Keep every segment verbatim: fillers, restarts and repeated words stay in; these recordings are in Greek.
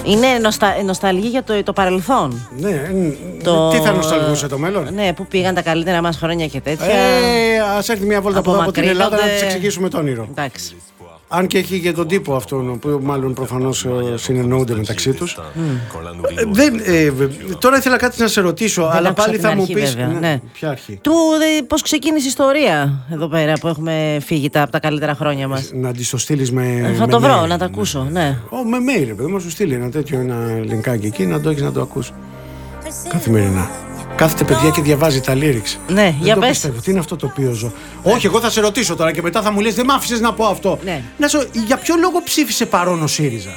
Είναι νοστα... νοσταλγία για το, το παρελθόν. Ναι, το... τι θα νοσταλγούσε το μέλλον. Ναι, που πήγαν τα καλύτερα μας χρόνια και τέτοια. Ε, ας έρθει μια βόλτα από εδώ από την Ελλάδα να της εξηγήσουμε το όνειρο. Εντάξει. Αν και έχει και τον τύπο αυτόν που μάλλον προφανώς συνεννοούνται μεταξύ τους. Mm. Ε, δεν, ε, τώρα ήθελα κάτι να σε ρωτήσω, δεν αλλά πάλι θα μου πεις. Ναι, ναι. Ποια αρχή? Του, δε, πώς ξεκίνησε η ιστορία εδώ πέρα που έχουμε φύγει τα, από τα καλύτερα χρόνια μας. Να τη το στείλεις με. Ε, θα με το βρω, mail. να το ακούσω. Ναι. Oh, με mail, παιδί μου, σου στείλει ένα τέτοιο, ένα linkάκι εκεί, να το έχεις να το ακούσει. Καθημερινά. Κάθεται παιδιά και διαβάζει τα lyrics. Ναι, δεν για το πες. πιστεύω. Τι είναι αυτό το οποίο ζω. Ναι. Όχι, εγώ θα σε ρωτήσω τώρα και μετά θα μου λες δεν μ' άφησες να πω αυτό. Ναι. Να σου, για ποιο λόγο ψήφισε παρόν ο ΣΥΡΙΖΑ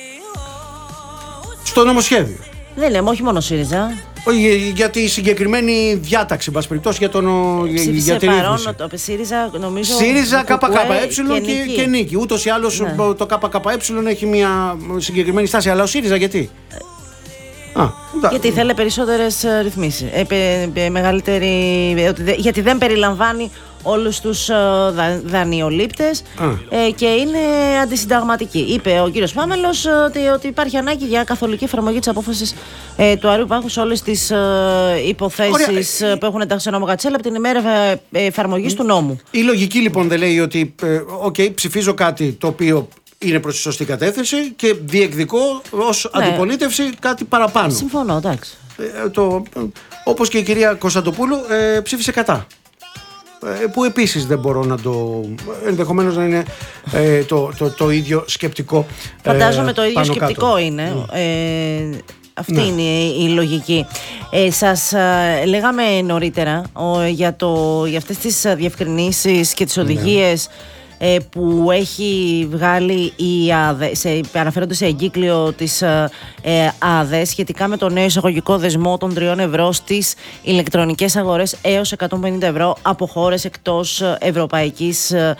στο νομοσχέδιο? Δεν λέμε, όχι μόνο ΣΥΡΙΖΑ. Όχι, για τη συγκεκριμένη διάταξη, μπας περιπτώσει, για, τον, για τη παρόν, ρύθμιση. το ΣΥΡΙΖΑ, νομίζω. ΣΥΡΙΖΑ, ΚΚΕ και, και, και, και νίκη. Ούτως ή άλλως ναι. το ΚΚΕ έχει μια συγκεκριμένη στάση. Αλλά ο ΣΥΡΙΖΑ γιατί? Α, γιατί θέλει περισσότερες ρυθμίσεις. Ε, πε, πε, μεγαλύτερη. Γιατί δεν περιλαμβάνει όλους τους δα, δανειολήπτες ε, και είναι αντισυνταγματική. Είπε ο κύριος Πάμελος ότι, ότι υπάρχει ανάγκη για καθολική εφαρμογή της απόφασης ε, του Αρείου Πάγου σε όλες τις ε, υποθέσεις Ωραία. που έχουν ενταχθεί σε νόμο Κατσέλα από την ημέρα εφαρμογής mm. του νόμου. Η λογική λοιπόν δεν λέει ότι οκ, ε, okay, ψηφίζω κάτι το οποίο είναι προς τη σωστή κατεύθυνση και διεκδικώ ως ναι. αντιπολίτευση κάτι παραπάνω. Συμφωνώ, εντάξει. Ε, το, όπως και η κυρία Κωνσταντοπούλου ε, ψήφισε κατά. Ε, που επίσης δεν μπορώ να το. Ενδεχομένως να είναι ε, το, το, το ίδιο σκεπτικό. Φαντάζομαι ε, το ίδιο σκεπτικό κάτω. είναι. Mm. Ε, αυτή ναι. είναι η λογική. Ε, σας ε, λέγαμε νωρίτερα ο, για, το, για αυτές τις διευκρινήσεις και τις οδηγίες ναι. που έχει βγάλει η ΑΔΕ, σε, αναφέρονται σε εγκύκλιο της ε, ΑΔΕ σχετικά με το νέο εισαγωγικό δεσμό των τριών ευρώ στις ηλεκτρονικές αγορές έως εκατόν πενήντα ευρώ από χώρες εκτός Ευρωπαϊκής ε,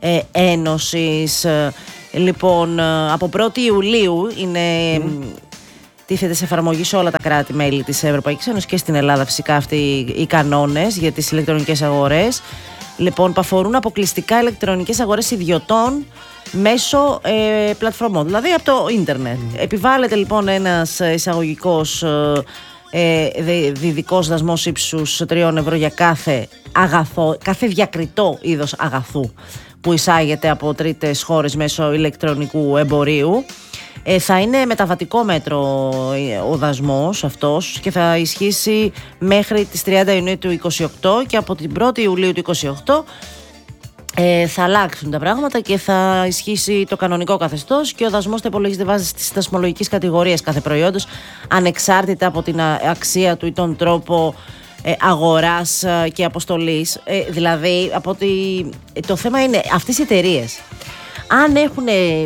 Ένωσης. Λοιπόν, από πρώτη Ιουλίου είναι... Mm. Τίθεται σε εφαρμογή σε όλα τα κράτη-μέλη της Ευρωπαϊκής Ένωσης και στην Ελλάδα φυσικά αυτοί οι κανόνες για τις ηλεκτρονικές αγορές. Λοιπόν, που αφορούν αποκλειστικά ηλεκτρονικές αγορές ιδιωτών μέσω ε, πλατφορμών, δηλαδή από το ίντερνετ. Mm. Επιβάλλεται λοιπόν ένας εισαγωγικός ε, διδικός δασμός ύψους τριών ευρώ για κάθε αγαθό, κάθε διακριτό είδος αγαθού που εισάγεται από τρίτες χώρες μέσω ηλεκτρονικού εμπορίου. Ε, θα είναι μεταβατικό μέτρο ο δασμός αυτός και θα ισχύσει μέχρι τις τριάντα Ιουνίου του είκοσι οκτώ και από την πρώτη Ιουλίου του είκοσι οκτώ ε, θα αλλάξουν τα πράγματα και θα ισχύσει το κανονικό καθεστώς και ο δασμός θα υπολογίζεται βάσει της δασμολογικής κατηγορίας κάθε προϊόντος ανεξάρτητα από την αξία του ή τον τρόπο ε, αγοράς και αποστολής. Ε, δηλαδή, από ότι, το θέμα είναι αυτές οι εταιρείες αν έχουν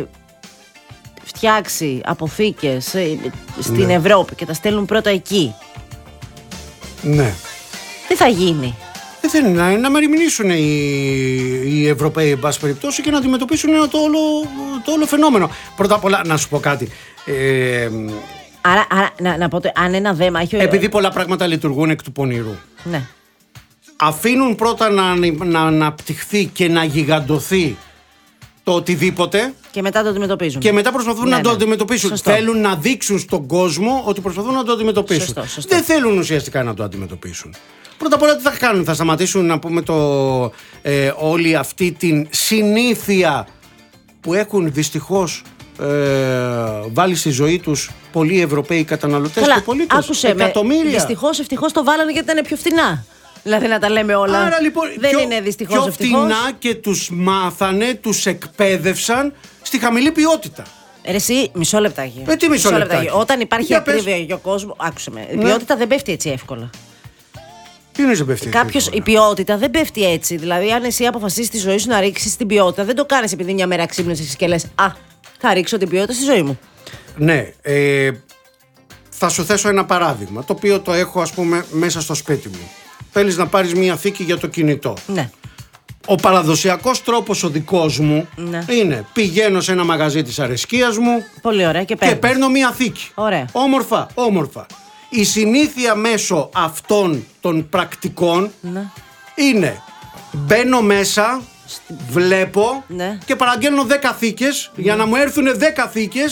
φτιάξει αποθήκες στην ναι. Ευρώπη και τα στέλνουν πρώτα εκεί. Ναι. Τι θα γίνει? Δεν θέλουν να, να μεριμνήσουν οι, οι Ευρωπαίοι εν πάση περιπτώσει και να αντιμετωπίσουν το όλο, το όλο φαινόμενο. Πρώτα απ' όλα να σου πω κάτι. Ε, άρα, άρα να, να πω ότι αν ένα δέμα έχει... Επειδή πολλά πράγματα λειτουργούν εκ του πονηρού. Ναι. Αφήνουν πρώτα να, να αναπτυχθεί και να γιγαντωθεί το οτιδήποτε. Και μετά το αντιμετωπίζουν. Και μετά προσπαθούν ναι, να ναι. το αντιμετωπίσουν. Σωστό. Θέλουν να δείξουν στον κόσμο ότι προσπαθούν να το αντιμετωπίσουν. Σωστό, σωστό. Δεν θέλουν ουσιαστικά να το αντιμετωπίσουν. Πρώτα απ' όλα τι θα κάνουν? Θα σταματήσουν να πούμε το, ε, όλη αυτή την συνήθεια που έχουν δυστυχώς ε, βάλει στη ζωή τους πολλοί Ευρωπαίοι καταναλωτές και πολίτες. Άκουσε εκατομμύρια. Με, δυστυχώς, ευτυχώς το βάλανε γιατί ήταν πιο φθηνά. Δηλαδή να τα λέμε όλα. Άρα λοιπόν δεν πιο, είναι δυστυχώς πιο ευτυχώς. φτηνά και τους μάθανε, τους εκπαίδευσαν στη χαμηλή ποιότητα. Ρε εσύ, μισό λεπτάκι. Ε, τι μισό, μισό λεπτάκι. λεπτάκι. Όταν υπάρχει ακρίβεια για κόσμο, άκουσε με. Η ναι. ποιότητα δεν πέφτει έτσι εύκολα. Τι είναι πέφτει Κάποιος, η ποιότητα δεν πέφτει έτσι. Δηλαδή, αν εσύ αποφασίσεις τη ζωή σου να ρίξεις την ποιότητα, δεν το κάνεις επειδή μια μέρα ξύπνησες και λες α, θα ρίξω την ποιότητα στη ζωή μου. Ναι. Ε, θα σου θέσω ένα παράδειγμα, το οποίο το έχω ας πούμε μέσα στο σπίτι μου. Θέλεις να πάρεις μια θήκη για το κινητό. Ναι. Ο παραδοσιακός τρόπος ο δικός μου ναι. είναι πηγαίνω σε ένα μαγαζί της αρεσκίας μου. Πολύ ωραία και παίρνω. Και παίρνω μια θήκη. Ωραία. Όμορφα, όμορφα. Η συνήθεια μέσω αυτών των πρακτικών ναι. είναι μπαίνω μέσα, βλέπω ναι. και παραγγέλνω δέκα θήκες mm. για να μου έρθουν δέκα θήκες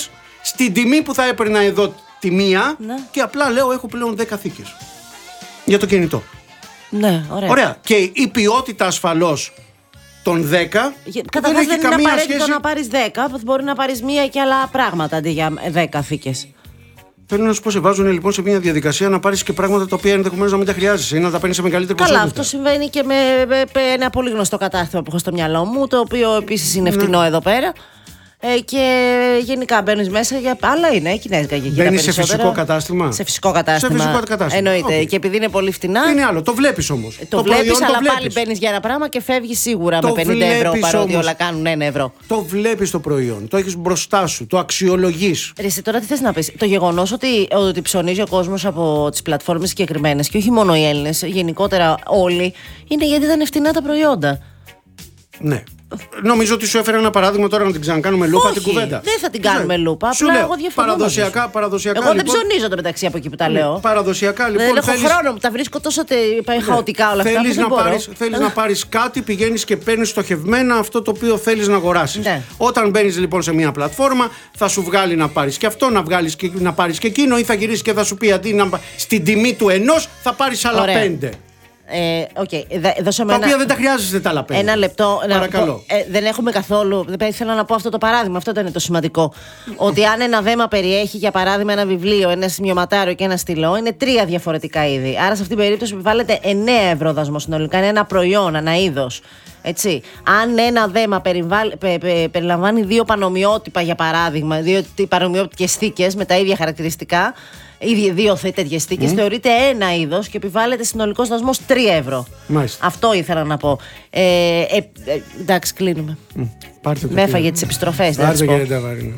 στην τιμή που θα έπαιρνα εδώ τη μία, ναι. και απλά λέω έχω πλέον δέκα θήκες για το κινητό. Ναι, ωραία. Ωραία. Και η ποιότητα ασφαλώς των δέκα καταρχάς δεν, δεν είναι απαραίτητο σχέση... να πάρεις δέκα, μπορεί να πάρεις μία και άλλα πράγματα αντί για δέκα θήκες. Θέλω να σου πω, σε βάζουν λοιπόν σε μια διαδικασία να πάρεις και πράγματα τα οποία ενδεχομένως να μην τα χρειάζεσαι ή να τα παίρνεις σε μεγαλύτερη ποσότητα. Καλά, αυτό συμβαίνει και με, με, με ένα πολύ γνωστό κατάστημα που έχω στο μυαλό μου, το οποίο επίσης είναι φτηνό, ναι, εδώ πέρα. Ε, και γενικά μπαίνεις μέσα για. Άλλα είναι, κινέζικα και εκεί. Μπαίνεις σε φυσικό κατάστημα. Σε φυσικό κατάστημα. Σε φυσικό κατάστημα. Εννοείται. Okay. Και επειδή είναι πολύ φτηνά. Είναι άλλο, το βλέπεις όμως. Το, το βλέπεις, αλλά το πάλι μπαίνεις για ένα πράγμα και φεύγεις σίγουρα το με πενήντα ευρώ, παρότι όλα κάνουν ένα ευρώ. Το βλέπεις το προϊόν, το έχεις μπροστά σου, το αξιολογείς. Ρε, εσύ τώρα τι θες να πεις? Το γεγονός ότι, ότι ψωνίζει ο κόσμος από τις πλατφόρμες συγκεκριμένες και όχι μόνο οι Έλληνες, γενικότερα όλοι, είναι γιατί ήταν φτηνά τα προϊόντα. Ναι. Νομίζω ότι σου έφερα ένα παράδειγμα τώρα να την ξανακάνουμε λούπα. Όχι, την κουβέντα. Δεν θα την κάνουμε λούπα. Απλά λέω, εγώ διαφωνώ. Παραδοσιακά, παραδοσιακά. Εγώ λοιπόν, δεν ψωνίζω το μεταξύ από εκεί που τα λέω. Παραδοσιακά λοιπόν. Δεν έχω θέλεις... χρόνο, τα βρίσκω τόσο τε... ναι. χαοτικά όλα αυτά. Θέλεις να, πάρεις, θέλεις να πάρεις κάτι, πηγαίνεις και παίρνεις στοχευμένα αυτό το οποίο θέλεις να αγοράσεις. Ναι. Όταν μπαίνεις λοιπόν σε μια πλατφόρμα, θα σου βγάλει να πάρεις και αυτό, να, βγάλεις και, να πάρεις και εκείνο, ή θα γυρίσει και θα σου πει αντί να... στην τιμή του ενός θα πάρεις άλλα πέντε. Ε, okay. Δώσε τα ένα... οποία δεν τα χρειάζεστε τα άλλα πέντε. Ένα λεπτό. Παρακαλώ. Ε, δεν έχουμε καθόλου. Δεν ήθελα να πω αυτό το παράδειγμα. Αυτό ήταν το σημαντικό. Ότι αν ένα δέμα περιέχει, για παράδειγμα, ένα βιβλίο, ένα σημειωματάριο και ένα στυλό, είναι τρία διαφορετικά είδη. Άρα σε αυτήν την περίπτωση επιβάλλεται εννέα ευρώ δασμό συνολικά. Είναι ένα προϊόν, ένα είδος. Έτσι. Αν ένα δέμα περιβάλλ, πε, πε, περιλαμβάνει δύο πανομοιότυπα, για παράδειγμα, δύο πανομοιότυπες θήκες με τα ίδια χαρακτηριστικά, ήδη δύο τέτοιες θήκες, mm. θεωρείται ένα είδος και επιβάλλεται συνολικός δασμός τρία ευρώ. Μάλιστα. Αυτό ήθελα να πω. Ε, ε, ε, εντάξει, κλείνουμε. Mm. Με έφαγε τις επιστροφές. Πάρτε και τα βαρύνα.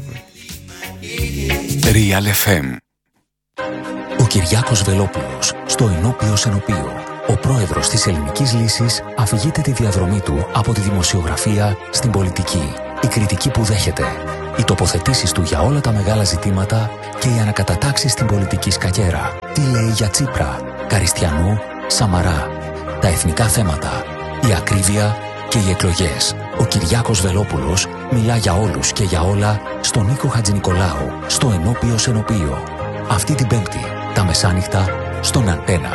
Real εφ εμ. Ο Κυριάκος Βελόπουλος στο ενώπιο σενοπείο. Ο πρόεδρος της Ελληνικής Λύσης αφηγείται τη διαδρομή του από τη δημοσιογραφία στην πολιτική. Η κριτική που δέχεται, οι τοποθετήσεις του για όλα τα μεγάλα ζητήματα και οι ανακατατάξεις στην πολιτική σκακέρα. Τι λέει για Τσίπρα, Καριστιανού, Σαμαρά. Τα εθνικά θέματα, η ακρίβεια και οι εκλογές. Ο Κυριάκος Βελόπουλος μιλά για όλους και για όλα στον Νίκο Χατζηνικολάου, στο ενώπιο σενοπείο. Αυτή την Πέμπτη, τα μεσάνυχτα, στον Αντένα.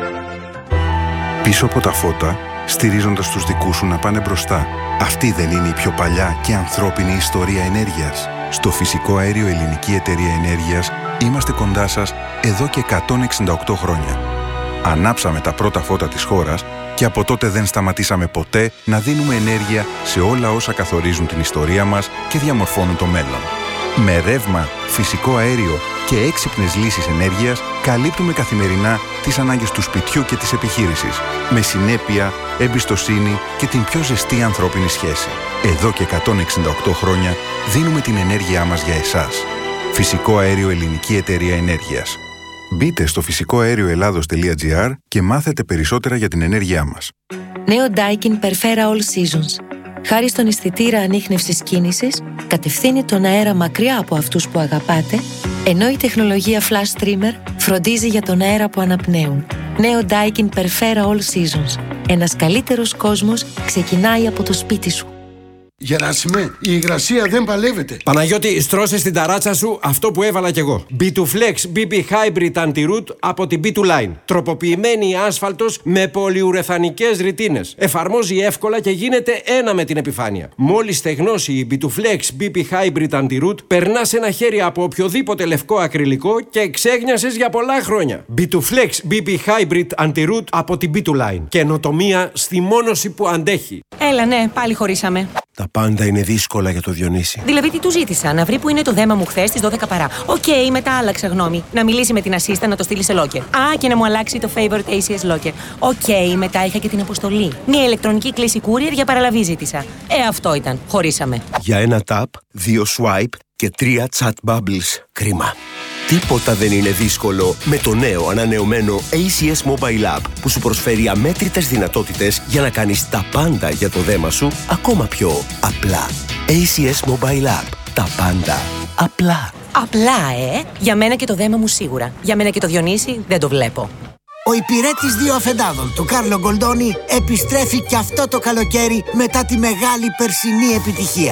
Πίσω από τα φώτα, στηρίζοντας τους δικούς σου να πάνε μπροστά. Αυτή δεν είναι η πιο παλιά και ανθρώπινη ιστορία ενέργειας? Στο Φυσικό Αέριο Ελληνική Εταιρεία Ενέργειας είμαστε κοντά σας εδώ και εκατόν εξήντα οκτώ χρόνια. Ανάψαμε τα πρώτα φώτα της χώρας και από τότε δεν σταματήσαμε ποτέ να δίνουμε ενέργεια σε όλα όσα καθορίζουν την ιστορία μας και διαμορφώνουν το μέλλον. Με ρεύμα, φυσικό αέριο και έξυπνες λύσεις ενέργειας καλύπτουμε καθημερινά τις ανάγκες του σπιτιού και της επιχείρησης. Με συνέπεια, εμπιστοσύνη και την πιο ζεστή ανθρώπινη σχέση. Εδώ και εκατόν εξήντα οκτώ χρόνια δίνουμε την ενέργειά μας για εσάς. Φυσικό Αέριο Ελληνική Εταιρεία Ενέργειας. Μπείτε στο φυσικό αέριο ελλάδος τελεία τζι άρ και μάθετε περισσότερα για την ενέργειά μας. Νέο Daikin Perfera All Seasons. Χάρη στον αισθητήρα ανίχνευσης κίνησης, κατευθύνει τον αέρα μακριά από αυτούς που αγαπάτε, ενώ η τεχνολογία Flash Streamer φροντίζει για τον αέρα που αναπνέουν. Νέο Daikin Perfera All Seasons. Ένας καλύτερος κόσμος ξεκινάει από το σπίτι σου. Γεράσιμε, η υγρασία δεν παλεύεται. Παναγιώτη, στρώσε στην ταράτσα σου αυτό που έβαλα κι εγώ. μπι τού Flex μπι πι Hybrid Anti-Root από την μπι τού Line. Τροποποιημένη άσφαλτος με πολυουρεθανικές ρητίνες. Εφαρμόζει εύκολα και γίνεται ένα με την επιφάνεια. Μόλις στεγνώσει η μπι τού Flex μπι πι Hybrid Anti-Root, περνάς ένα χέρι από οποιοδήποτε λευκό ακριλικό και ξέγνιασες για πολλά χρόνια. μπι τού Flex μπι πι Hybrid Anti-Root από την μπι τού Line. Καινοτομία στη μόνωση που αντέχει. Έλα, ναι, πάλι χωρίσαμε. Τα πάντα είναι δύσκολα για το Διονύση. Δηλαδή, τι του ζήτησα, να βρει που είναι το δέμα μου χθες στις δώδεκα παρά. Οκ, okay, μετά άλλαξα γνώμη. Να μιλήσει με την assistant να το στείλει σε locker. Α, και να μου αλλάξει το favorite έι σι ες locker. Οκ, okay, μετά είχα και την αποστολή. Μια ηλεκτρονική κλήση courier για παραλαβή ζήτησα. Ε, αυτό ήταν. Χωρίσαμε. Για ένα tap, δύο swipe και τρία chat bubbles. Κρίμα. Τίποτα δεν είναι δύσκολο με το νέο ανανεωμένο έι σι ες Mobile App που σου προσφέρει αμέτρητες δυνατότητες για να κάνεις τα πάντα για το δέμα σου ακόμα πιο απλά. έι σι ες Mobile App. Τα πάντα απλά. Απλά, ε! Για μένα και το δέμα μου σίγουρα. Για μένα και το Διονύση δεν το βλέπω. Ο υπηρέτης δύο αφεντάδων του Κάρλο Γκολντόνι επιστρέφει και αυτό το καλοκαίρι μετά τη μεγάλη περσινή επιτυχία.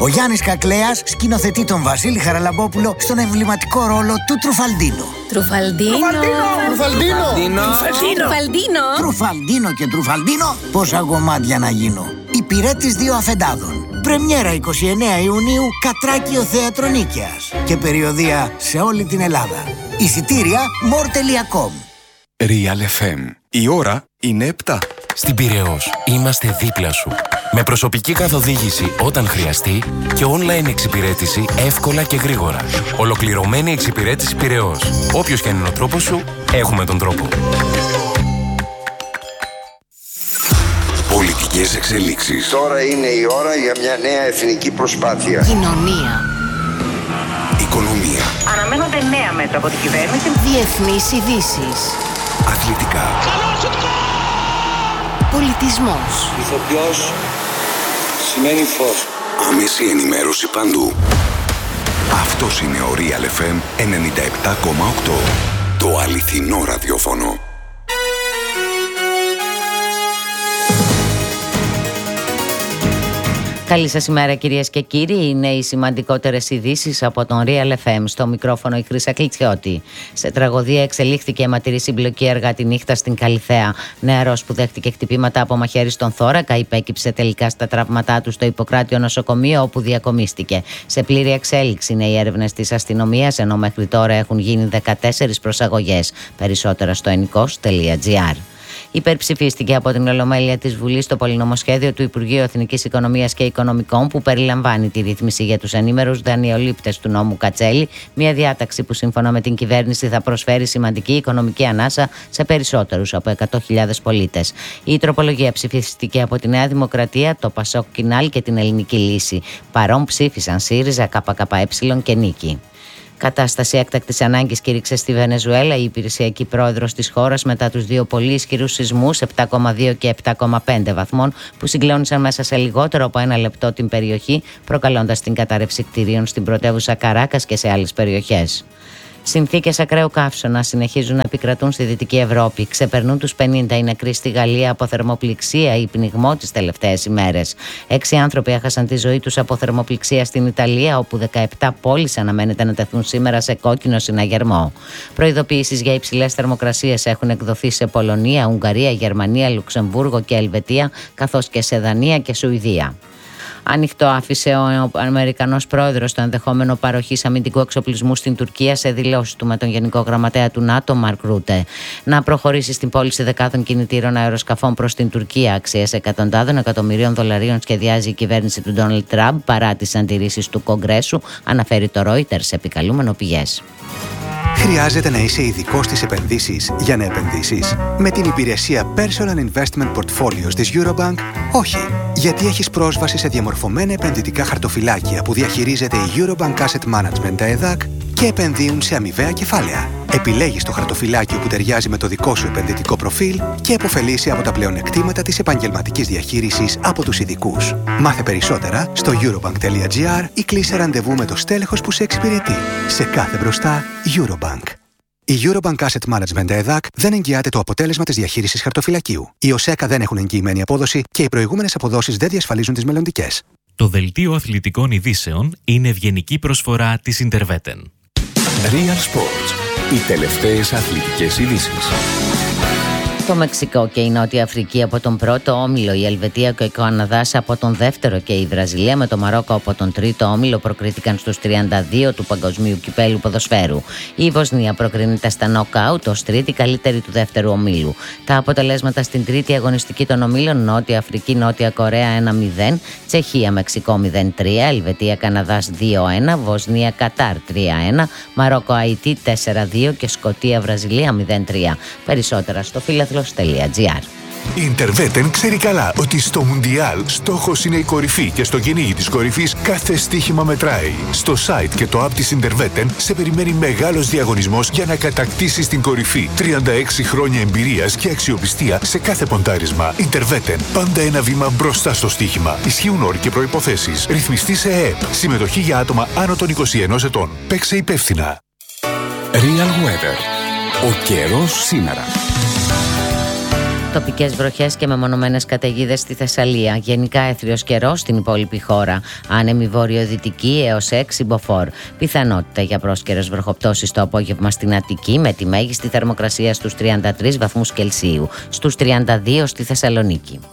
Ο Γιάννης Κακλέας σκηνοθετεί τον Βασίλη Χαραλαμπόπουλο στον εμβληματικό ρόλο του Τρουφαλντίνο. Τρουφαλντίνο. Τρουφαλντίνο. Τρουφαλντίνο. Τρουφαλντίνο και Τρουφαλντίνο. Πόσα γομάτια να γίνω. Υπηρέτης δύο αφεντάδων. Πρεμιέρα εικοστή ενάτη Ιουνίου, Κατράκιο Θέατρο Νίκαιας. Και περιοδεία σε όλη την Ελλάδα. Εισιτήρια μορ τελεία κομ. Real εφ εμ. Η ώρα είναι επτά. Στην Πειραιώς είμαστε δίπλα σου. Με προσωπική καθοδήγηση όταν χρειαστεί και online εξυπηρέτηση εύκολα και γρήγορα. Ολοκληρωμένη εξυπηρέτηση Πειραιώς. Όποιος και αν είναι ο τρόπος σου, έχουμε τον τρόπο. Πολιτικές εξελίξεις. Τώρα είναι η ώρα για μια νέα εθνική προσπάθεια. Κοινωνία. Οικονομία. Αναμένονται νέα μέτρα από την κυβέρνηση. Διεθνείς ειδήσεις. Αθλητικά. Πολιτισμός. Ηθοποιός σημαίνει φως. Άμεση ενημέρωση παντού. Αυτός είναι ο Real εφ εμ ενενήντα επτά κόμμα οκτώ. Το αληθινό ραδιόφωνο. Καλή σας ημέρα κυρίες και κύριοι. Είναι οι σημαντικότερες ειδήσεις από τον Real εφ εμ. Στο μικρόφωνο η Χρύσα Κλιτσιώτη. Σε τραγωδία εξελίχθηκε αιματηρή συμπλοκή αργά τη νύχτα στην Καλιθέα. Νεαρός που δέχτηκε χτυπήματα από μαχαίρι στον θώρακα υπέκυψε τελικά στα τραύματά του στο Ιπποκράτιο νοσοκομείο, όπου διακομίστηκε. Σε πλήρη εξέλιξη είναι οι έρευνες της αστυνομίας, ενώ μέχρι τώρα έχουν γίνει δεκατέσσερις προσαγωγές. Περισσότερα στο ενικός τελεία τζι άρ. Υπερψηφίστηκε από την Ολομέλεια της Βουλής το πολυνομοσχέδιο του Υπουργείου Εθνικής Οικονομίας και Οικονομικών, που περιλαμβάνει τη ρύθμιση για τους ενήμερους δανειολήπτες του νόμου Κατσέλη, μια διάταξη που σύμφωνα με την κυβέρνηση θα προσφέρει σημαντική οικονομική ανάσα σε περισσότερους από εκατό χιλιάδες πολίτες. Η τροπολογία ψηφίστηκε από τη Νέα Δημοκρατία, το Πασόκ Κινάλ και την Ελληνική Λύση. Παρόν ψήφισαν ΣΥΡΙΖΑ, ΚΚΕ και Νίκη. Κατάσταση έκτακτης ανάγκης κήρυξε στη Βενεζουέλα η υπηρεσιακή πρόεδρος της χώρας μετά τους δύο πολύ ισχυρούς σεισμούς επτά κόμμα δύο και επτά κόμμα πέντε βαθμών που συγκλώνησαν μέσα σε λιγότερο από ένα λεπτό την περιοχή, προκαλώντας την κατάρρευση κτηρίων στην πρωτεύουσα Καράκας και σε άλλες περιοχές. Συνθήκες ακραίου καύσωνα συνεχίζουν να επικρατούν στη Δυτική Ευρώπη. Ξεπερνούν τους πενήντα οι νεκροί στη Γαλλία από θερμοπληξία ή πνιγμό τις τελευταίες ημέρες. Έξι άνθρωποι έχασαν τη ζωή τους από θερμοπληξία στην Ιταλία, όπου δεκαεπτά πόλεις αναμένεται να τεθούν σήμερα σε κόκκινο συναγερμό. Προειδοποιήσεις για υψηλές θερμοκρασίες έχουν εκδοθεί σε Πολωνία, Ουγγαρία, Γερμανία, Λουξεμβούργο και Ελβετία, καθώς και σε Δανία και Σουηδία. Ανοιχτό άφησε ο Αμερικανός πρόεδρος το ενδεχόμενο παροχής αμυντικού εξοπλισμού στην Τουρκία σε δηλώσεις του με τον Γενικό Γραμματέα του ΝΑΤΟ, Μαρκ Ρούτε. Να προχωρήσει στην πώληση δεκάδων κινητήρων αεροσκαφών προς την Τουρκία αξίας εκατοντάδων εκατομμυρίων δολαρίων σχεδιάζει η κυβέρνηση του Ντόναλντ Τραμπ παρά τις αντιρρήσεις του Κογκρέσου, αναφέρει το Reuters επικαλούμενο πηγές. Χρειάζεται να είσαι ειδικός στις επενδύσεις για να επενδύσεις? Με την υπηρεσία Personal Investment Portfolios της Eurobank, όχι. Γιατί έχεις πρόσβαση σε διαμορφωμένα επενδυτικά χαρτοφυλάκια που διαχειρίζεται η Eurobank Asset Management ΕΔΑΚ και επενδύουν σε αμοιβαία κεφάλαια. Επιλέγεις το χαρτοφυλάκιο που ταιριάζει με το δικό σου επενδυτικό προφίλ και επωφελείσαι από τα πλεονεκτήματα της επαγγελματικής διαχείρισης από τους ειδικούς. Μάθε περισσότερα στο eurobank τελεία τζι άρ ή κλείσε ραντεβού με το στέλεχος που σε εξυπηρετεί. Σε κάθε μπροστά, Eurobank. Η Eurobank Asset Management ΕΔΑΚ δεν εγγυάται το αποτέλεσμα της διαχείρισης χαρτοφυλακίου. Οι ΟΣΕΚΑ δεν έχουν εγγυημένη απόδοση και οι προηγούμενες αποδόσεις δεν διασφαλίζουν τις μελλοντικές. Το Δελτίο Αθλητικών Ειδήσεων είναι ευγενική προσφορά της Interveten. Real Sports. Οι τελευταίες αθλητικές ειδήσεις. Το Μεξικό και η Νότια Αφρική από τον πρώτο όμιλο, η Ελβετία και ο Καναδάς από τον δεύτερο και η Βραζιλία με το Μαρόκο από τον τρίτο όμιλο προκρίθηκαν στους τριάντα δύο του Παγκοσμίου Κυπέλου Ποδοσφαίρου. Η Βοσνία προκρίνεται στα νοκάουτ ως τρίτη καλύτερη του δεύτερου ομίλου. Τα αποτελέσματα στην τρίτη αγωνιστική των ομίλων: Νότια Αφρική, Νότια Κορέα ένα μηδέν, Τσεχία Μεξικό μηδέν τρία, Ελβετία Καναδάς δύο ένα, Βοσνία Κατάρ τρία ένα, Μαρόκο Αϊτή τέσσερα δύο και Σκωτία Βραζιλία μηδέν τρία. Περισσότερα στο φίλαθλος τελεία τζι άρ. Η Interveten ξέρει καλά ότι στο Μουντιάλ στόχος είναι η κορυφή και στο κυνήγι της κορυφής κάθε στοίχημα μετράει. Στο site και το app της Interveten σε περιμένει μεγάλος διαγωνισμός για να κατακτήσεις την κορυφή. τριάντα έξι χρόνια εμπειρίας και αξιοπιστία σε κάθε ποντάρισμα. Interveten. Πάντα ένα βήμα μπροστά στο στοίχημα. Ισχύουν όροι και προϋποθέσεις. Ρυθμιστή σε ΕΕΠ. Συμμετοχή για άτομα άνω των είκοσι ενός ετών. Παίξε υπεύθυνα. Real Weather. Ο καιρός σήμερα. Τοπικές βροχές και μεμονωμένες καταιγίδες στη Θεσσαλία. Γενικά έθριος καιρός στην υπόλοιπη χώρα. Άνεμη βορειοδυτική έως έξι μποφόρ. Πιθανότητα για πρόσκαιρες βροχοπτώσεις το απόγευμα στην Αττική, με τη μέγιστη θερμοκρασία στους τριάντα τρεις βαθμούς Κελσίου, στους τριάντα δύο στη Θεσσαλονίκη.